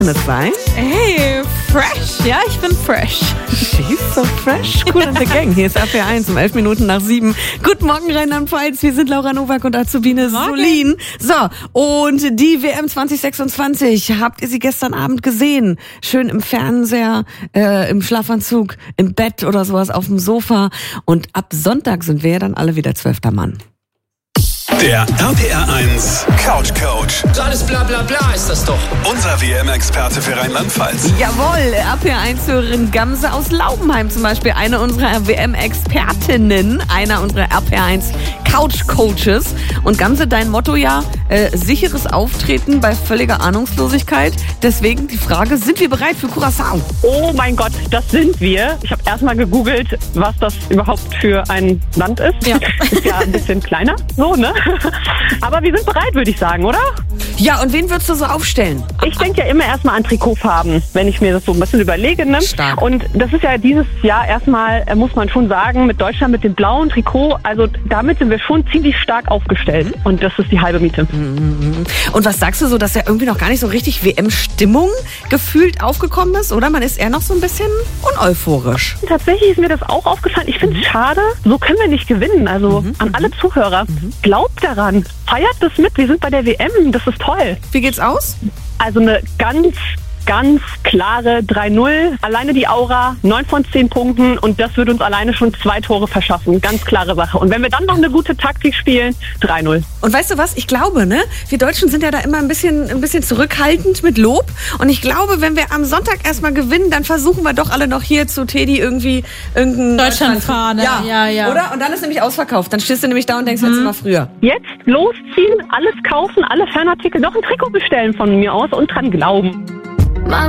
das sein? Hey, fresh. Ja, ich bin fresh. She's so fresh. Cool in the gang. Hier ist RPR1 um 11 Minuten nach 7. Guten Morgen, Rheinland-Pfalz. Wir sind Laura Nowak und Azubine Solin. So, und die WM 2026, habt ihr sie gestern Abend gesehen? Schön im Fernseher, im Schlafanzug, im Bett oder sowas auf dem Sofa. Und ab Sonntag sind wir ja dann alle wieder 12. Mann. Der RPR1 Couch Coach. So alles bla bla bla ist das doch. Unser WM-Experte für Rheinland-Pfalz. Jawohl, RPR1-Hörerin Gamse aus Laubenheim zum Beispiel, eine unserer WM-Expertinnen, einer unserer RPR1 Couch Coaches. Und Gamse, dein Motto ja, sicheres Auftreten bei völliger Ahnungslosigkeit. Deswegen die Frage, sind wir bereit für Curaçao? Oh mein Gott, das sind wir. Ich habe erstmal gegoogelt, was das überhaupt für ein Land ist. Ja. Ist ja ein bisschen kleiner, so, ne? Aber wir sind bereit, würde ich sagen, oder? Ja, und wen würdest du so aufstellen? Ich denke ja immer erstmal an Trikotfarben, wenn ich mir das so ein bisschen überlege. Ne? Stark. Und das ist ja dieses Jahr erstmal, muss man schon sagen, mit Deutschland mit dem blauen Trikot, also damit sind wir schon ziemlich stark aufgestellt. Und das ist die halbe Miete. Und was sagst du so, dass ja irgendwie noch gar nicht so richtig WM-Stimmung gefühlt aufgekommen ist, oder? Man ist eher noch so ein bisschen uneuphorisch. Tatsächlich ist mir das auch aufgefallen. Ich finde es schade, so können wir nicht gewinnen. Also an alle Zuhörer, glaubt daran, feiert das mit, wir sind bei der WM, das ist toll. Wie geht's aus? Also eine ganz klare 3-0. Alleine die Aura, 9 von 10 Punkten und das wird uns alleine schon 2 Tore verschaffen. Ganz klare Sache. Und wenn wir dann noch eine gute Taktik spielen, 3-0. Und weißt du was? Ich glaube, ne? Wir Deutschen sind ja da immer ein bisschen zurückhaltend mit Lob. Und ich glaube, wenn wir am Sonntag erstmal gewinnen, dann versuchen wir doch alle noch hier zu Teddy irgendwie irgendein Deutschlandfahne. Ja. Oder? Und dann ist nämlich ausverkauft. Dann stehst du nämlich da und denkst, jetzt mal früher. Jetzt losziehen, alles kaufen, alle Fanartikel, noch ein Trikot bestellen von mir aus und dran glauben.